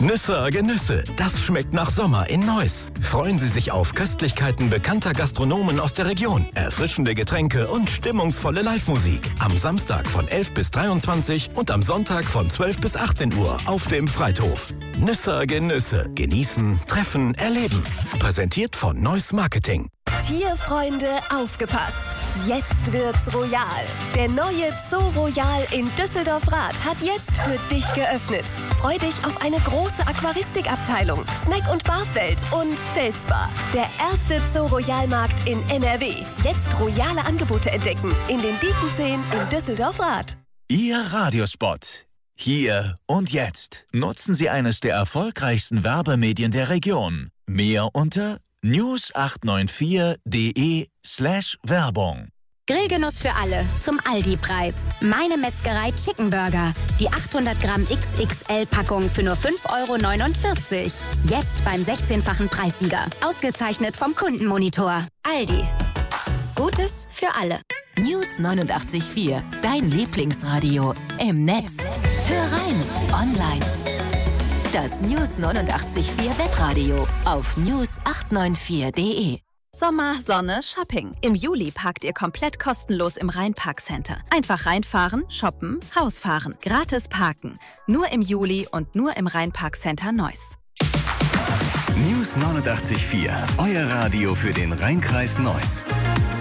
Nüsse, Genüsse, das schmeckt nach Sommer in Neuss. Freuen Sie sich auf Köstlichkeiten bekannter Gastronomen aus der Region, erfrischende Getränke und stimmungsvolle Live-Musik. Am Samstag von 11 bis 23 und am Sonntag von 12 bis 18 Uhr auf dem Freithof. Nüsse, Genüsse, genießen, treffen, erleben. Präsentiert von Neuss Marketing. Tierfreunde, aufgepasst! Jetzt wird's royal. Der neue Zoo Royal in Düsseldorf-Rath hat jetzt für dich geöffnet. Freu dich auf eine große Aquaristikabteilung, Snack- und Barfeld und Felsbar. Der erste Zoo Royal-Markt in NRW. Jetzt royale Angebote entdecken in den Diekenzehen in Düsseldorf-Rath. Ihr Radiospot. Hier und jetzt. Nutzen Sie eines der erfolgreichsten Werbemedien der Region. Mehr unter news894.de/Werbung. Grillgenuss für alle zum Aldi-Preis. Meine Metzgerei Chicken Burger. Die 800 Gramm XXL-Packung für nur 5,49 €. Jetzt beim 16-fachen Preissieger. Ausgezeichnet vom Kundenmonitor. Aldi. Gutes für alle. News 89.4. Dein Lieblingsradio im Netz. Hör rein, online. Das News 89.4 Webradio auf news894.de. Sommer, Sonne, Shopping. Im Juli parkt ihr komplett kostenlos im Rheinpark-Center. Einfach reinfahren, shoppen, Haus fahren. Gratis parken. Nur im Juli und nur im Rheinpark-Center Neuss. News 89.4. Euer Radio für den Rheinkreis Neuss.